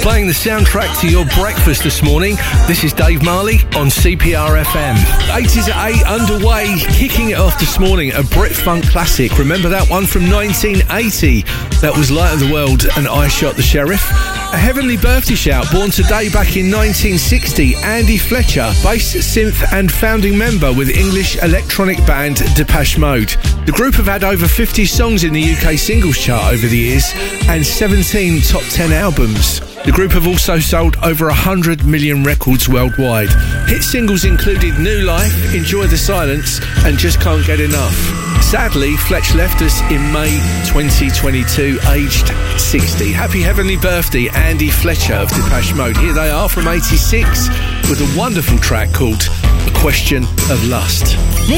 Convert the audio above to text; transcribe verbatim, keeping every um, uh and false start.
playing the soundtrack to your breakfast this morning. This is Dave Marley on C P R F M. eighties at eight underway, kicking it off this morning, a Brit Funk classic. Remember that one from nineteen eighty? That was Light of the World and I Shot the Sheriff. A heavenly birthday shout, born today back in nineteen sixty, Andy Fletcher, bass, synth and founding member with English electronic band Depeche Mode. The group have had over fifty songs in the U K singles chart over the years and seventeen top ten albums. The group have also sold over one hundred million records worldwide. Hit singles included New Life, Enjoy the Silence and Just Can't Get Enough. Sadly, Fletch left us in May twenty twenty-two, aged sixty. Happy heavenly birthday, Andy Fletcher of Depeche Mode. Here they are from eighty-six with a wonderful track called A Question of Lust.